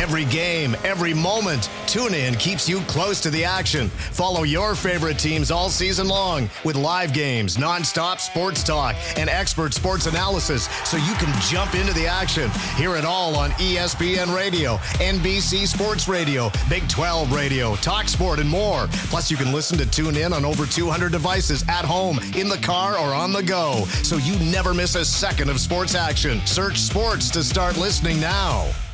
Every game, every moment, TuneIn keeps you close to the action. Follow your favorite teams all season long with live games, nonstop sports talk, and expert sports analysis so you can jump into the action. Hear it all on ESPN Radio, NBC Sports Radio, Big 12 Radio, TalkSport, and more. Plus, you can listen to TuneIn on over 200 devices at home, in the car, or on the go, so you never miss a second of sports action. Search sports to start listening now.